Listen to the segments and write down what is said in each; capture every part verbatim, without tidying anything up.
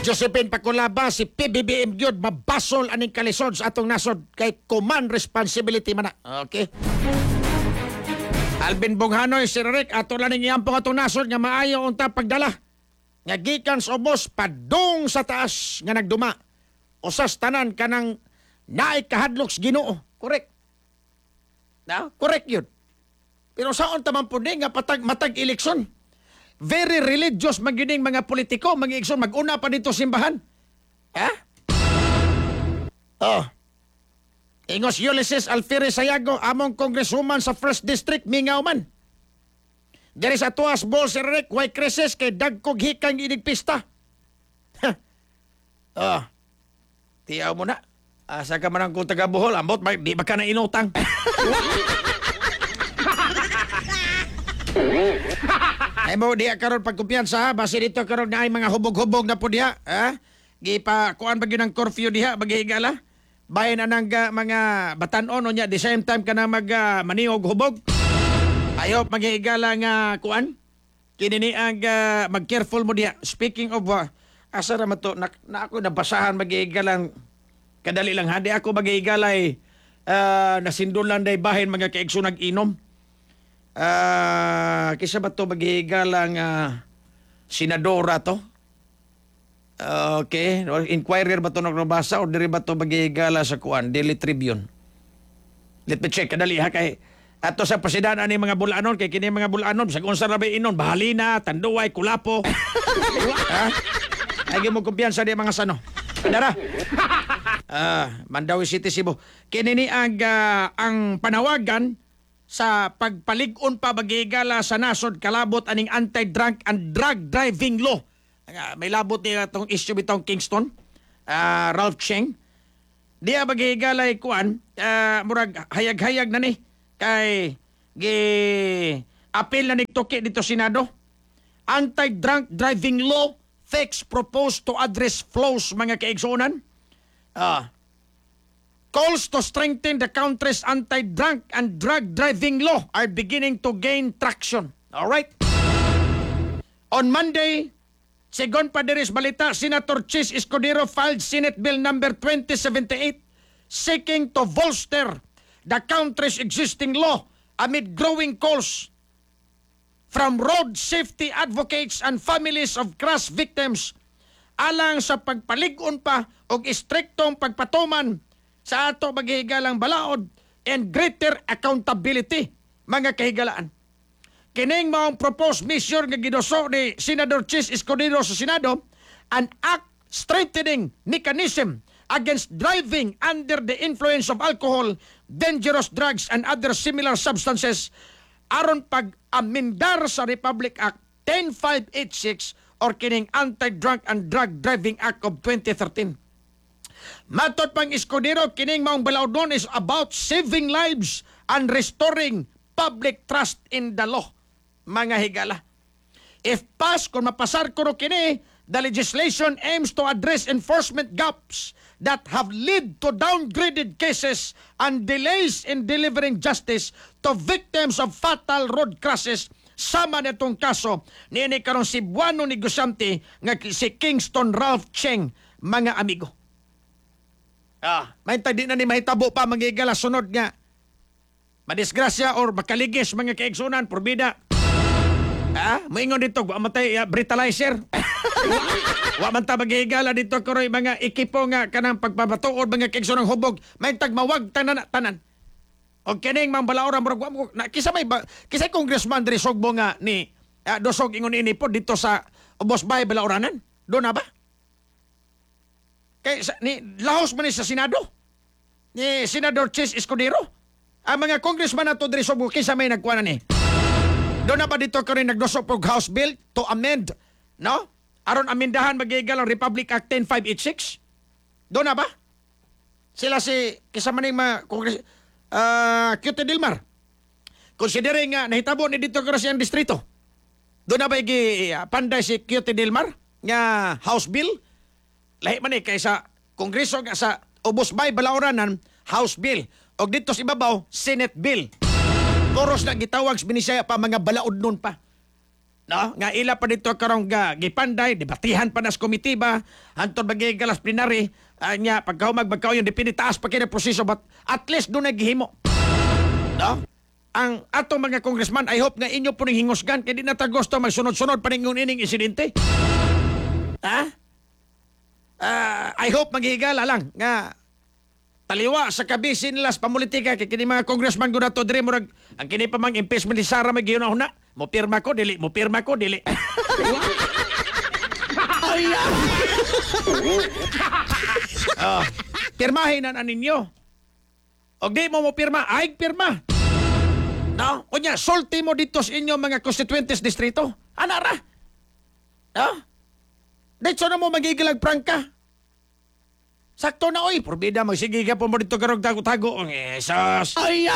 Josephine Pakulaba, si P B B M gyud mabasol aning kalisod sa atong nasod kay command responsibility man na. Okay? Alvin Bonghanoy, Sir Rick, ato lang ning iyampong atong nasod nga maayo unta pagdala. Nga gikan sa ubos padung sa taas nga nagduma. Usas tanan kanang naay kahadlok sa Ginoo. Correct. Na? Correct yun. Pero saon taman po ni nga patag matag eleksyon? Very religious magining mga politiko, mga igsoon, mag-una pa dito simbahan. Ha? Oh. Ingos Ulysses Alferez Sayago, among congresswoman sa first District, mingaw man. Diri sa tuwas, Bol Sir Rick, way krisis kay dagkog hikang inigpista. Oh. Tiyaw mo na. Asa ka man ang kung taga-Bohol, ambot, di ba ka na inutang? Ay mo diya karon pagkumpiyansa ha, base dito karon na ay mga hubog-hubog na po diha, ha? Gipa kuan ba gyud ang curfew diha bagihigala? Bayan na nang uh, mga batan-on nya the same time kana mag uh, maniog hubog. Ayo magihigala nga kuan. Kini ni ang uh, mag-careful mo diha. Speaking of uh, asa ra man to na, na ako nabasahan magihigalang kadali lang ha. Di ako magihigalay uh, nasindulan day bahin mga kaigso nag-inom. Ah, uh, kisa ba to maghihigalang uh, senadora to? Uh, okay, inquirer ba to nagbasa o diri ba to maghihigala sa kuan Daily Tribune? Let me check kadali ha kay ato sa presidanan ni mga bulanon kay kini mga bulanon sa unsa ra ba inon bahalina, tanduay, kulapo. Ha? Ay mo kumpiyansa di mga sano. Dara. Ah, Mandawi City Cebu. Kini ni ang uh, ang panawagan sa pagpalig-on pa bagigala sa nasod kalabot aning anti-drunk and drug driving law. Uh, may labot niya itong issue bitong Kingston, uh, Ralph Cheng. Diya bagigala kuan, uh, murag hayag-hayag na ni kay gi apil na nigtuki dito Senado. Anti-drunk driving law fix proposed to address flows mga kaigsunan. Ah, uh, calls to strengthen the country's anti-drunk and drug driving law are beginning to gain traction. All right? On Monday, segon pa diri sa balita, Senator Chis Escudero filed Senate Bill number twenty seventy-eight seeking to bolster the country's existing law amid growing calls from road safety advocates and families of crash victims alang sa pagpalig-on pa og istriktong pagpatuman sa ato maghihigalang balaod and greater accountability, mga kahigalaan. Kining maong proposed measure nga ginuso ni Senador Chis Escudero sa Senado, an act strengthening mechanism against driving under the influence of alcohol, dangerous drugs, and other similar substances aron pag-amendar sa Republic Act ten five eighty-six or kining Anti-Drunk and Drug Driving Act of twenty thirteen. Matot pang Escudero, kining maong balaod is about saving lives and restoring public trust in the law. Mga higala. If passed, kung mapasar ko ro kini, the legislation aims to address enforcement gaps that have led to downgraded cases and delays in delivering justice to victims of fatal road crashes. Sama netong kaso ni ini karong Cebuano negosyante nga si Kingston Ralph Cheng, mga amigo. Ah, may di na ni mahitabo pa magigala sunod nga madisgrasya or makaligis mga kaigsunan porbida. Ah, moingon dito wa matay uh, breathalyzer. Wa man ta magigala dito karoy mga ekipo nga kanang pagpapatuod mga kaigsunan hubog, may tagmawag tanan tanan. Og kining mang balaora murag wa mo na kisa may ba, kisa congressman diri Sugbo nga ni uh, dosog ingon ini po dito sa Ubos Bay Balaoranan. Do na ba? Kay sa, ni lahos man ni sa Senado ni Senador Chis Escudero. Ang mga congressman nato diri Sugbo kinsa may nagkuana ni. Do na ba dito karon nagdosok og House Bill to amend, no? Aron amendahan magigal ang Republic Act ten five eighty-six. Do na ba? Sila si kinsa man ning mga congress uh, Q T Dilmar. Considering nga uh, nahitabo ni dito karon siyang distrito. Do na ba gi uh, panday si Q T Dilmar nga House Bill? Lahi man eh, kaysa Kongreso nga sa Ubos Bay Balaoranan, House Bill. O dito sa ibabaw, Senate Bill. Toros na gitawag sa Binisaya pa, mga balaod nun pa. No, nga ila pa dito karong ga gipanday, debatihan pa nas komitiba, hantod magigalas plenary, uh, nya pagkahumag magkao yung dipindi taas pa kini proseso, but at least doon naghimo. No? Ang ato mga congressman, I hope nga inyo po ning hingusgan kay di na ta gusto magsunod-sunod pa ningon ining insidente. Ha? Uh, I hope maghigala lang nga taliwa sa kabisi nila sa pamulitika kay kini mga congressman gud ato dire murag ang kini pa mang impeachment ni Sara may giyon na mo pirma ko dili mo pirma ko dili. Ay. Oh, pirmahin na ninyo. Og di mo mo pirma, ay pirma. No, unya sulti mo dito sa inyo mga constituentes distrito. Ana ra. No? Dito na mo magigilag prangka. Sakto na oy, porbida magsige ka po mo dito karog tago-tago. Eh, sas. Ay.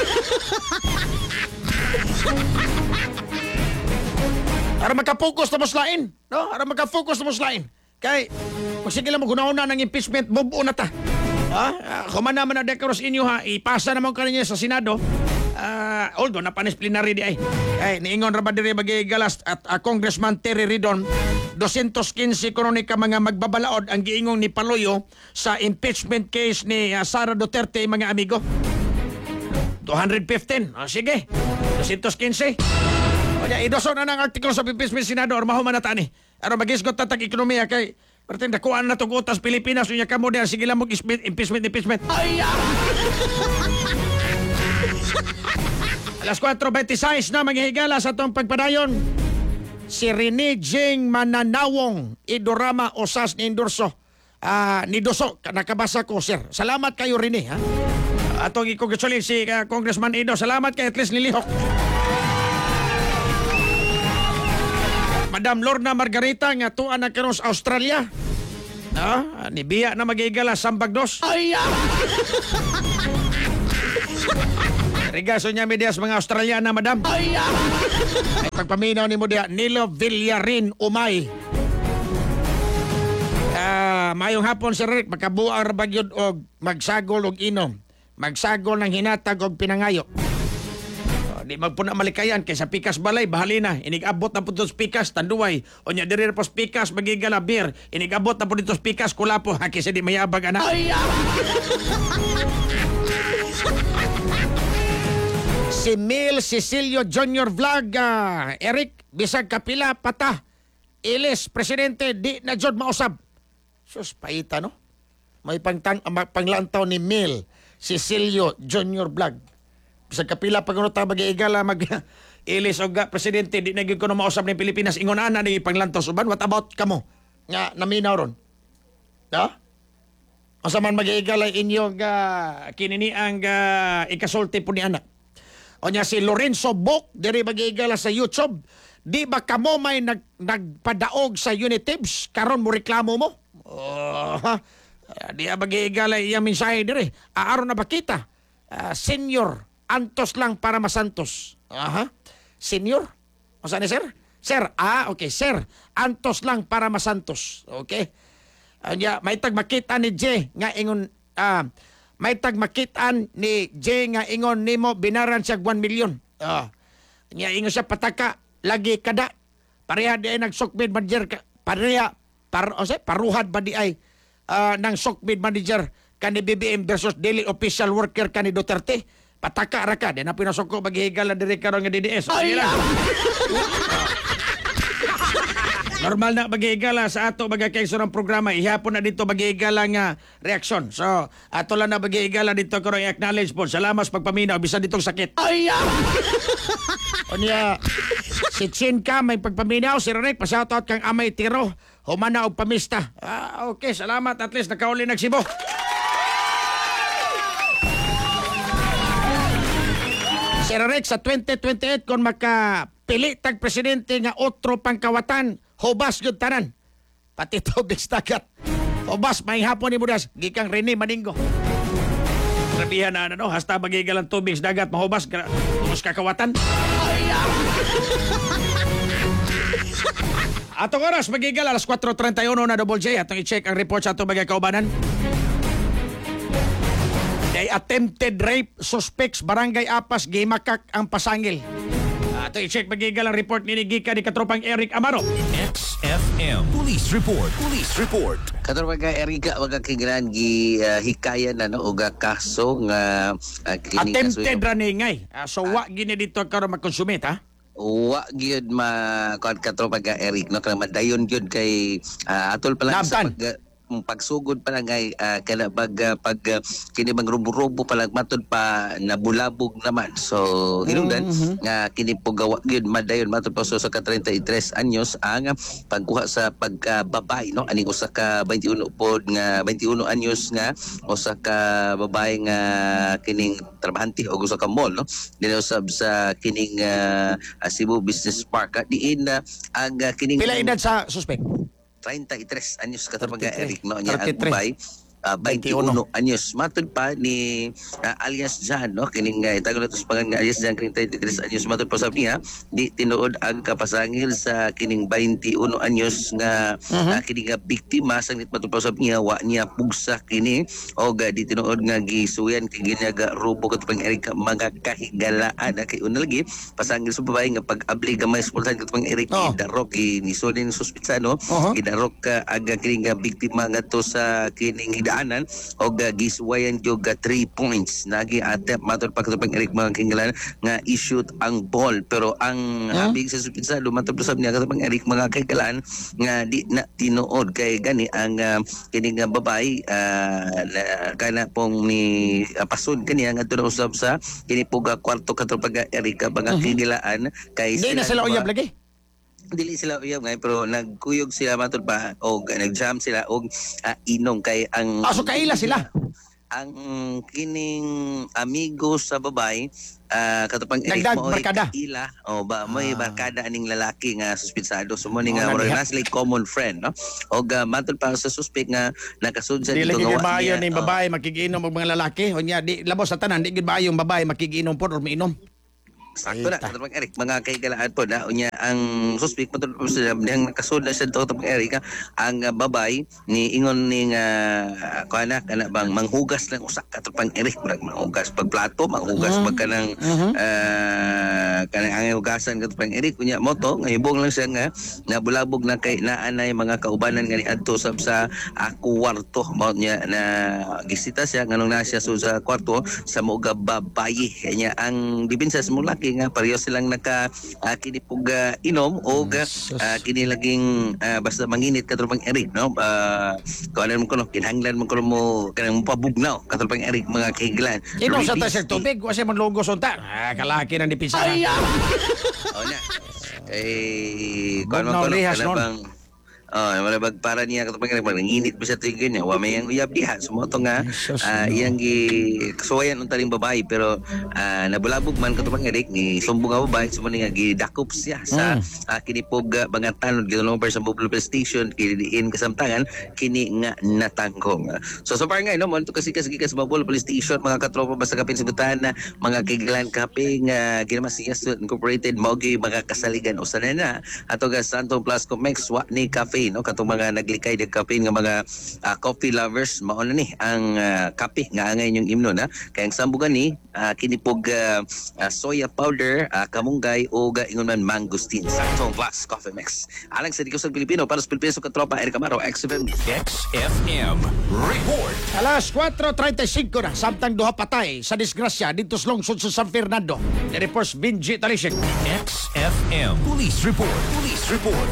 Para makapokus na moslain, no? Para makapokus na moslain. Kay magsige lang mo guna-una ng impeachment, bubuo na ta. Ha? Uh, Kuman naman na dekaros inyo ha, ipasa naman kanina sa Senado. Uh, although napanis-plenary di ay. Ay, niingon ra ba diri magigalas at uh, Congressman Terry Ridon, two hundred fifteen kronika mga magbabalaod ang giingong ni Paloyo sa impeachment case ni uh, Sara Duterte, mga amigo. two hundred fifteen. Oh, sige. two hundred fifteen. Kaya idoso na ng artikulo sa impeachment Senado or mahuman na tani. Aron magisgot tatag ekonomiya kay perting dakuan na tong utas Pilipinas unya kamo diha sige lang mo impeachment impeachment. Ay. Alas four twenty-six na maghihigala sa itong pagpadayon. Si Rene Jing Mananawong Idorama Osas ni Endorso. Uh, ni Doso, nakabasa ko, sir. Salamat kayo, Rene. Ha? Atong i-congratulate si uh, Congressman Ido. Salamat kay at least nilihok. Madam Lorna Margarita nga tuan na karon sa Australia. No? Ni Biya na maghihigala Sambagdos. Ay! Regaso niya medias mga Australiana, madam. Ay, ay pagpaminaw ni mo diya, Nilo Villarin Umay. Ah, uh, mayong hapon si Rick, makabuang rabagyod og magsagol og inom. Magsagol ng hinatag og pinangayo. Uh, di magpuna malikayan kay sa pikas balay bahalina. Inigabot na po dito pikas tanduay. O nya diri po pikas magigala beer. Inigabot na po dito pikas kulapo. Haki sa di mayabag ana. Ay, ay. Si Mil Cecilio Junior Vlog, uh, Eric, bisag kapila pata, ilis, presidente, di na jod mausab. Sus, paita, no? May pangtang, uh, panglantaw ni Mil Cecilio Junior Vlog. Bisag kapila pag ano ta mag-iigala, mag ilis o ga, presidente, di na gyud ko na mausab ni Pilipinas. Ingon ana ni panglantaw suban, what about kamo? Nga, naminaw ron. Ha? O sa man mag-iigala inyo ga, kinini ang uh, ikasulti po ni anak. O niya si Lorenzo Bok, diri mag-iigala sa YouTube. Di ba kamo may nag, nagpadaog sa Unitips? Karon mo reklamo mo? Oh, uh, di ba mag-iigala iyang mensahe diri? Aaron na ba kita? Uh, senior, antos lang para masantos. Aha. Uh-huh. Senior? O saan ni sir? Sir, ah, okay, sir. Antos lang para masantos. Okay? Uh, niya, may tagmakita ni J nga ingon, ah, uh, may tagmakitaan ni J nga ingon nimo binaran siya one million. Oh. Nya ingon siya pataka lagi kada. Pareha di ay nag-sockbid manager ka. Pareha par o say paruhad ba di ay uh, ng sockbid manager kani B B M versus daily official worker kani Duterte. Pataka ra ka di na pinasok ko maghihigala diri karon nga D D S. Ay, normal na maghihigala sa ato magakaiso ng programa. Ihapon na dito maghihigala nga reaksyon. So, ato lang na maghihigala dito ko rin acknowledge po. Salamat sa pagpaminaw. Bisan ditong sakit. Ay! O niya, si Chin ka may pagpaminaw. Si Rick, pasoutout kang amay tiro. Humana og pamista. Ah, okay, salamat. At least nakauli nagsibo. Si Rick, sa twenty twenty-eight kung makapili tag presidente nga otro pangkawatan, hobas yun tanan. Pati tubig dagat. Hobas, may hapon ni Budas. Gikang Rene Maningo. Sabihan na ano, hasta magigalang tubig dagat, mahubas, hubas kakawatan. Atong oras, magigal, alas four thirty-one na Double J. Atong i-check ang report sa atong bagay kaubanan. Day attempted rape suspects Barangay Apas, gimakak ang pasangil. Ato i-check magigal ang report ni Gika ni Katropang Eric Amaro. X F M Police Report. Police Report. Kato mga Erika, mga kingilan gi uh, hikaya na no uga kaso nga uh, kining Attempted ra ni ngay. Ah, so wa gini dito karon magkonsumit ha. wa gyud ma kon kato mga Eric no kana madayon gyud kay uh, atol pa lang sa Labtan. pag um, pagsugod pa lang ay uh, kana pag uh, pag uh, kini bang rubo-rubo pa lang matud pa nabulabog naman so hinungdan Mhm. nga kini po gawa gyud madayon matud pa so sa ka thirty-three anyos ang uh, pagkuha sa pagkababay no aning usa ka twenty-one pod nga twenty-one anyos nga usa ka babae nga kining trabahante o usa ka mall no dinho sab sa kining uh, uh, Cebu Business Park uh, diin uh, ang uh, kining Pila edad sa suspect? thirty-three anyos ka mga thirty-three. Eric no niya ang thirty-three. ubay uh, twenty-one anyos matud pa ni uh, alias Jan no kining uh, itago nato sa pangan nga alias Jan kining thirty-three anyos matud pa sab niya di tinuod ang kapasangil sa kining twenty-one anyos nga Mhm. uh, kining nga biktima sanglit matud pa sab niya wa niya pugsa kini o ga di tinuod nga gisuyan kay ginyaga rubo kat pang Eric mga kahigalaan uh, kay una lagi pasangil sa babae nga pag-abli gamay sa pulsan kat pang Eric Oh. idarok inisulin suspitsano Uh-huh. gidarok ka aga kining nga biktima nga to sa kining hidaanan o ga giswayan jud ga three points nagi attempt matud pa katong Eric mga kingalan nga i-shoot ang ball pero ang Huh? habig sa supitsa lumatod sab niya katong Eric mga kingalan nga di na tinuod kay gani ang uh, kining nga babae uh, na, kana pong ni uh, pasod kaniya nga to na usab sa kini puga kwarto katong Eric mga kingilaan kay Hindi na sila uyab lagi. dili sila uyab ngay pero nagkuyog sila matud pa o nag-jam sila og ah, inom kay ang Ah, so kaila sila. ang kining amigo sa babae uh, katupang Nagdag barkada. kaila o ba may Ah. barkada aning lalaki nga suspitsado so mo ni Oh, nga naniha. murag nasa common friend no og uh, matud pa sa suspect nga nakasud sa Dili dito gyud nga wa maayo niya, ni oh. babae makigiinom og mga lalaki. Unya di labos sa tanan di gyud maayo ang babae makigiinom pod or miinom. Sakto na, Kita. katapang Eric, mga kaigalaan po na unya ang suspect matulog po sila nang nakasud na siya katapang Eric, ha, ang uh, babay ni ingon ni nga uh, kana kana bang manghugas lang usak katapang Eric, murag manghugas pag plato, manghugas Mhm. pag kanang Mhm. uh, kanang ang hugasan katapang Eric unya moto ngahibong lang siya nga nabulabog na kay naanay mga kaubanan nga ni adto sab sa uh, kwarto mao niya na gisita siya nganong na siya so sa kwarto sa mga babayi kanya ang dipinsa sa mga laki nga pareho silang naka uh, kinipog uh, inom o uh, Sus. kini laging uh, basta manginit katulpang Eric no uh, kuanan mo kuno kinahanglan mo kuno mo kanang pabugnaw katulpang Eric mga kahiglan Inom sa tasig tubig, wa siya man lugos unta. Ah, kalaki nang dipisa. o na eh kuan Bugnaw mo kuno lihas kana nun. bang Oh, wala bag para niya katong pag nanginit ba siya tuig ganyan. Wa may ang uyab diha. Sumoto nga Jesus, ah, no. iyang gi kasuwayan unta ring babae pero ah, nabulabog man katong pang Eric ni sumbong nga babae sumo nga gidakop siya sa Mm. ah, kini pog uh, bangatanod gidulong sa Mobile Police Station kiniin kasamtangan kini nga natanggong. So so far nga no mo to kasi kasi sa Mobile Police Station mga katropa basta kapin sigutan na mga kigilan kaping uh, ginamasiya Incorporated mao gi mga kasaligan usa na na ato ga Santo Plus Comex wa ni cafe no katong mga naglikay de kape nga mga ah, coffee lovers mao na ni ang uh, kape nga angay inyong imno na kay ang sambugan ni uh, kinipog uh, uh, soya powder uh, kamunggay o ga ingon man mangosteen Santo Plus Coffee Mix alang sa Digos ng Pilipino para sa Pilipino ka tropa Eric Amaro X F M X F M Report. Alas four thirty-five na, samtang duha patay sa disgrasya dito sa lungsod sa San Fernando. Ni reports Benji Talisik. X F M Police Report. Police Report.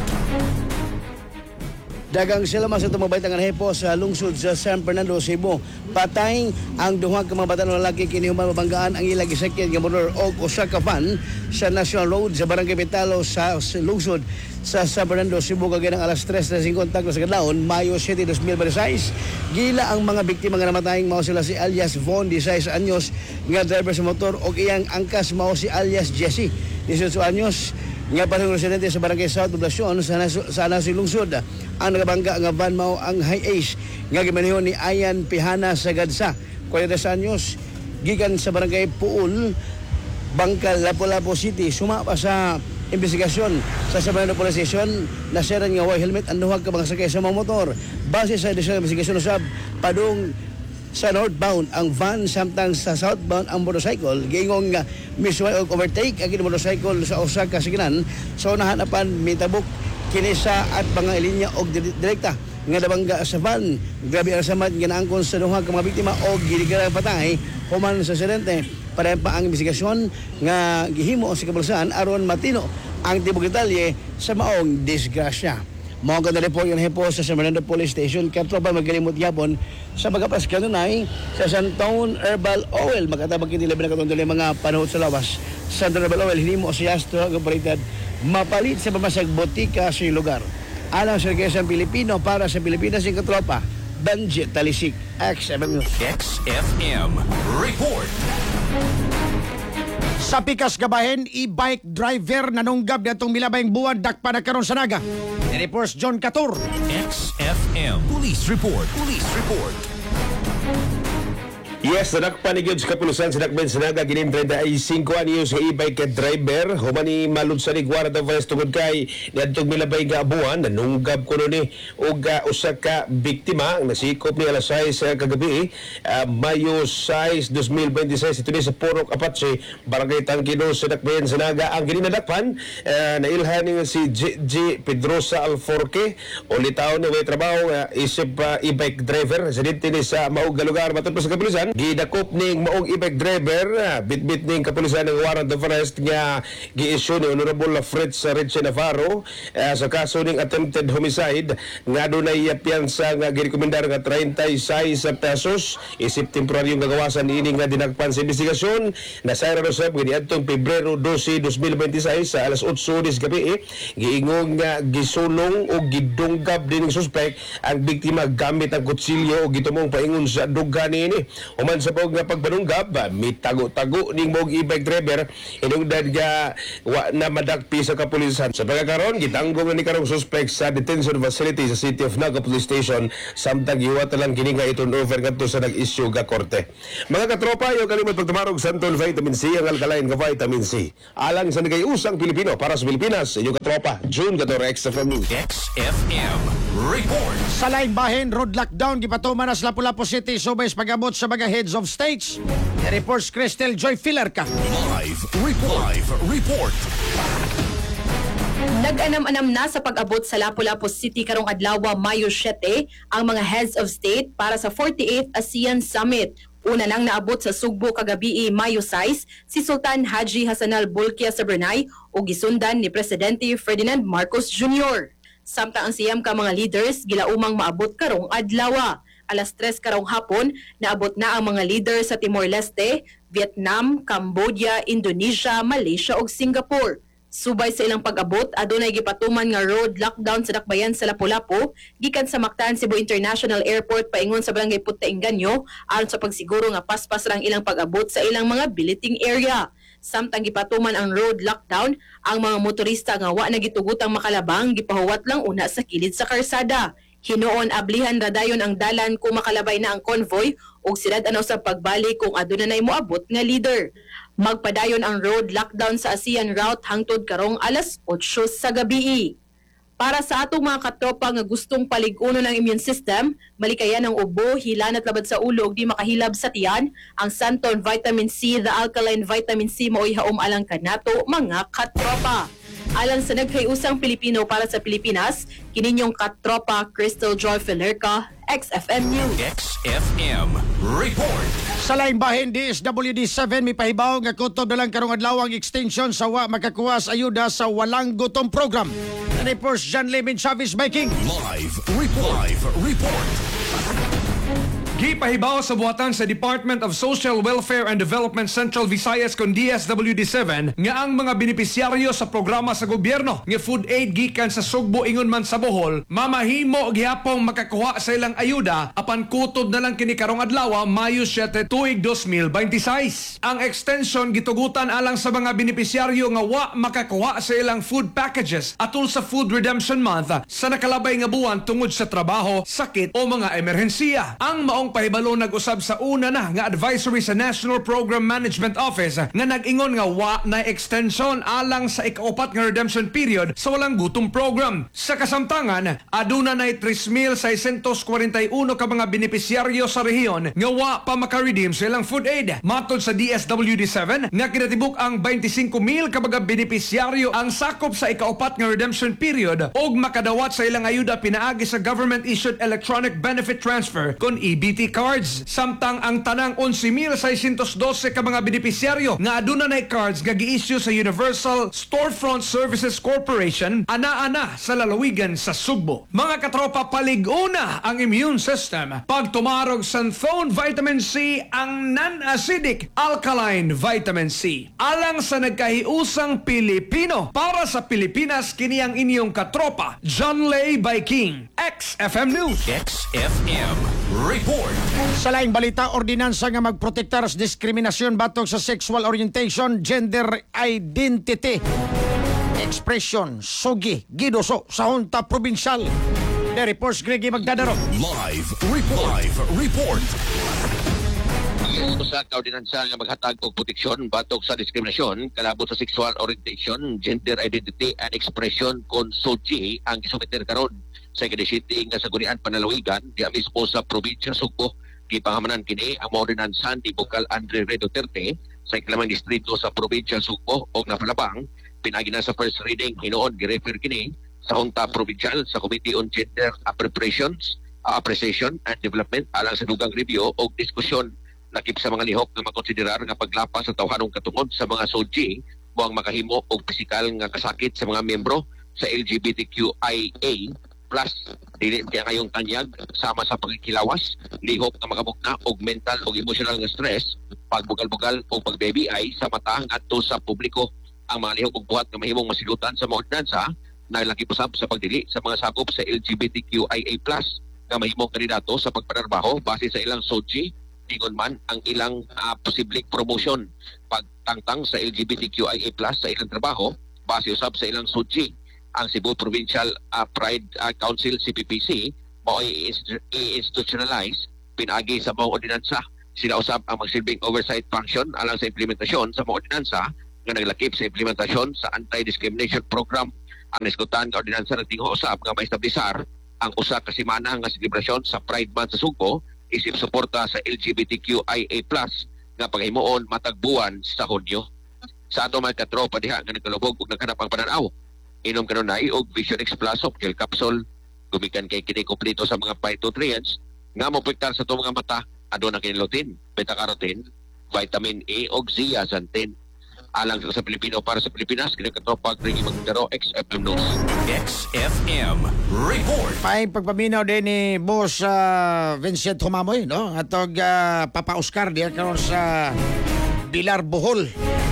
Dagang sila mas itong mabaytang hepo sa lungsod sa San Fernando, Cebu. Patay ang duha ka mga bata ng lalaki kinihuman mabanggaan ang ilang gisakyan nga motor o Osaka van sa National Road sa Barangay Pitalo sa lungsod sa San Fernando, Cebu kaginang alas tres na fifty sa kadlawon, Mayo seven, twenty twenty-six. Gila ang mga biktima nga namatayang mao sila si alias Von, sixteen anyos, nga driver sa motor o iyang angkas mao si alias Jesse, eighteen anyos, nga parehong residente sa Barangay South Poblacion sa naso, sa Nasig Lungsod. Ang nagabangga nga van mao ang High Ace nga gimaneho ni Ayan Pihana sa Gadsa, forty anyos, gikan sa Barangay Puul, Bangkal, Lapu-Lapu City. Suma pa sa investigasyon sa San Fernando Police Station na seran nga way helmet ang duha ka mga sakay sa mga motor. Base sa additional investigasyon usab padung sa northbound ang van samtang sa southbound ang motorcycle giingong nga misway og overtake ang motorcycle sa usa ka siginan so nahanapan mitabok kini sa at mga linya og dire- direkta nga nabangga sa van. Grabe ang samad nga naangkon sa duha ka mga biktima og giligarang patay human sa aksidente. Para pa ang investigasyon nga gihimo sa kabalsaan aron matino ang tibok detalye sa maong disgrasya. Mao ka na report yung hepo sa San Fernando Police Station katropa magalimot yapon sa magapas kanunay sa Santon Herbal Oil makatabang kini labi na katong mga panahon sa lawas. Santon Herbal Oil hinimo sa Yastro Incorporated mapalit sa pamasag botika sa lugar. Alang sa Quezon Pilipino para sa Pilipinas yung katropa Benji Talisik X F M News. X F M Report. Sa Pikas Gabahen, e-bike driver nanunggab natong milabayng buwan dakpa na karon sa naga. Reports John Cator. X F M Police Report. Police Report. Yes, nadak panigod sa kapulusan sa Dakben Sanaga ginim thirty-five anyos sa e-bike driver human ni malud sa ni Guarda Vice tungod kay niadtong milabay nga abuhan nanunggab kuno ni og uh, usa ka biktima ang nasikop ni alas sais uh, kagabi uh, Mayo sais twenty twenty-six ito ni sa Purok Apache Barangay Tangkino sa Dakben Sanaga ang gininadakpan uh, nailhan ni si G. G. Pedrosa Alforque o litaw ni way trabaho uh, isip uh, e-bike driver sa dito ni sa maog lugar matod pa sa kapulisan gidakop ning maong e-bike driver bitbit ning kapulisan ng warrant of arrest nga gi-issue ni Honorable Fritz Richie Navarro uh, sa kaso ning attempted homicide nga dunay piyansa nga girekomendar nga thirty-six pesos isip temporaryo nga gawasan ini nga dinagpan sa investigasyon na sa Rosab giniadtong Pebrero twelve, twenty twenty-six sa alas eight dis gabi eh, giingong nga gisulong o gidunggab din ng suspect ang biktima gamit ang kutsilyo o gitumong paingon sa duga niini. Human sa pog nga pagbanunggab, mitago-tago ning mog e-bike driver inungdan nga wa na madakpi sa kapulisan. Sa pagkakaroon, gitanggong na ni karong suspect sa detention facility sa City of Naga Police Station samtang giwata lang kini nga iton over kadto sa nag-issue ga korte. Mga katropa, yung kalimot pagtumarog Santol Vitamin C ang alkaline nga vitamin C. Alang sa nagayusang Pilipino para sa Pilipinas, yung katropa, June Gator X F M News. X F M Report. Sa laing bahin, road lockdown gipatuman na sa Lapu-Lapu City subay sa pag-abot sa mga heads of states. Reports Cristel Joy Filarca. Live Report. Live Report. Nag-anam-anam na sa pag-abot sa Lapu-Lapu City karong adlaw Mayo seven ang mga heads of state para sa forty-eighth ASEAN Summit. Una nang naabot sa Sugbo kagabi Mayo six si Sultan Haji Hassanal Bolkiah sa Brunei o gisundan ni Presidente Ferdinand Marcos Junior Samtang ang siyam ka mga leaders gilaumang maabot karong adlaw. Alas tres karong hapon, naabot na ang mga leader sa Timor-Leste, Vietnam, Cambodia, Indonesia, Malaysia ug Singapore. Subay sa ilang pag-abot, adunay gipatuman nga road lockdown sa dakbayan sa Lapu-Lapu, gikan sa Mactan Cebu International Airport paingon sa Barangay Puttainganyo aron sa pagsiguro nga paspas rang ilang pag-abot sa ilang mga billeting area. Samtang gipatuman ang road lockdown, ang mga motorista nga wa nagitugutang makalabang gipahuwat lang una sa kilid sa karsada. Hinoon ablihan radayon ang dalan kung makalabay na ang convoy ug silad ano sa pagbalik kung aduna nay moabot nga leader. Magpadayon ang road lockdown sa ASEAN route hangtod karong alas eight sa gabi. Para sa atong mga katropa nga gustong palig-uno ng immune system, malikayan ang ubo, hilan at labad sa ulo ug di makahilab sa tiyan, ang Santon Vitamin C, the alkaline vitamin C mao'y haom alang kanato mga katropa. Alang sa nagkayusang Pilipino para sa Pilipinas, kininyong katropa Crystal Joy Filerca, X F M News. X F M Report. Sa laing bahin, D S W D seven may pahibaw nga kutob na lang karong adlaw ang extension sa wa makakuha sa ayuda sa walang gutom program. Reports John Levin Chavez Biking. Live Report. Live Report. Gipahibaw sa buhatan sa Department of Social Welfare and Development Central Visayas kon D S W D seven nga ang mga benepisyaryo sa programa sa gobyerno nga food aid gikan sa Sugbo ingon man sa Bohol mamahimo gihapong makakuha sa ilang ayuda apan kutob na lang kini karong adlaw Mayo seven tuig twenty twenty-six. Ang extension gitugutan alang sa mga benepisyaryo nga wa makakuha sa ilang food packages atol sa Food Redemption Month sa nakalabay nga buwan tungod sa trabaho, sakit o mga emerhensiya. Ang maong pahibalo nag-usab sa una na nga advisory sa National Program Management Office nga nag-ingon nga wa na extension alang sa ikaupat nga redemption period sa walang gutom program. Sa kasamtangan, aduna na three thousand six hundred forty-one ka mga benepisyaryo sa rehiyon nga wa pa maka-redeem sa ilang food aid. Matod sa D S W D seven nga kinatibuk ang twenty-five mil ka mga benepisyaryo ang sakop sa ikaupat nga redemption period og makadawat sa ilang ayuda pinaagi sa government-issued electronic benefit transfer kon E B T cards. Samtang ang tanang eleven mil six hundred twelve ka mga benepisyaryo nga aduna na cards nga gi-issue sa Universal Storefront Services Corporation ana-ana sa lalawigan sa Sugbo. Mga katropa, palig-una ang immune system pag tumarog Santhone Vitamin C ang non-acidic alkaline vitamin C. Alang sa nagkahiusang Pilipino, para sa Pilipinas kini ang inyong katropa, John Lay by King, X F M News. X F M Report. Sa laing balita, ordinansa nga magprotektar sa diskriminasyon batong sa sexual orientation, gender identity, expression, sugi, gidoso sa Hunta Provincial. The reports Greggy Magdadaro. Live report. Live report. Usa ka ordinansa nga maghatag og proteksyon batok sa diskriminasyon kalabot sa sexual orientation, gender identity and expression kon S O G I ang gisumiter karon sa City nga sa Gunian Panalawigan diha mismo sa probinsya Sugbo. Gipangamanan kini ang mga ordinansa ni Bukal Andre Red Duterte sa iklamang distrito sa probinsya Sugbo og napalabang pinagi na sa first reading hinuon gi-refer kini sa Junta Provincial sa Committee on Gender Appropriations, Appreciation and Development alang sa dugang review o diskusyon nakip sa mga lihok na makonsiderar nga paglapas sa tawhanong katungod sa mga S O G I mo ang makahimo og pisikal nga kasakit sa mga miyembro sa L G B T Q I A plus dili kaya ngayong tanyag sama sa pagkikilawas, lihok na makabugna og mental og emotional nga stress, pagbugal-bugal o pag-B B I sa mata ngadto sa publiko. Ang mga lihok og buhat nga mahimong masilutan sa mga ordinansa na nakipusab sa pagdili sa mga sakop sa L G B T Q I A plus nga mahimong kandidato sa pagpatrabaho base sa ilang S O G I, ingon man ang ilang uh, posibleng promotion pagtangtang sa L G B T Q I A plus sa ilang trabaho base usab sa ilang S O G I. Ang Cebu Provincial uh, Pride uh, Council C P P C mao i-institutionalize pinagi sa mga ordinansa. Sila usab ang magsilbing oversight function alang sa implementasyon sa mga ordinansa nga naglakip sa implementasyon sa anti-discrimination program. Ang nisgutan nga ordinansa nagtingo usab nga maestablisar ang usa ka semana nga selebrasyon sa Pride Month sa Sugbo isip suporta sa L G B T Q I A plus nga paghimuon matag buwan sa Hunyo. Sa ato mga katropa diha nga nagkalubog ug naghanap ang pananaw, inom kanunay og Vision X Plus of gel capsule gumikan kay kini kompleto sa mga phytonutrients nga mopektar sa itong mga mata. Aduna kini lutein, beta-carotene, vitamin A ug zeaxanthin. Alang sa Pilipino para sa Pilipinas, kini katropa Greggy Magdaro, X F M News. X F M Report. May pagpaminaw din ni Boss uh, Vincent Humamoy, no? Atog uh, Papa Oscar diya karon sa Bilar, Bohol.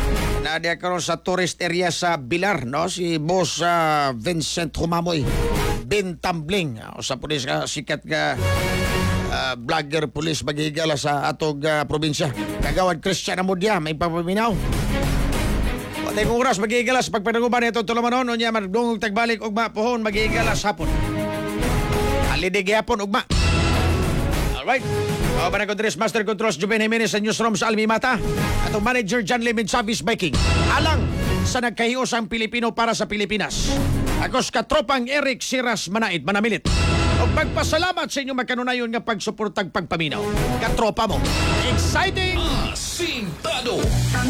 Na diya karon sa tourist area sa Bilar, no? Si Boss uh, Vincent Humamoy, Ben Tambling, o sa pulis ka sikat ka uh, vlogger pulis maghigala sa atog uh, probinsya. Kagawad Christian Amudia, may pagpaminaw. Patay kong oras mag-iigalas pagpanaguban ito tulumanon o niya magdungog tagbalik ugma pohon mag-iigalas hapon. Alidig hapon ugma. Alright. O ba na Contres Master Controls Juben Jimenez sa Newsroom sa Almimata. Atong Manager John Lemon Chavis Biking. Alang sa nagkahios ang Pilipino para sa Pilipinas. Agos katropang Eric Siras Manait Manamilit. O pagpasalamat sa inyong magkanunayon nga pagsuportag pagpaminaw. Katropa mo. Exciting! Asintado.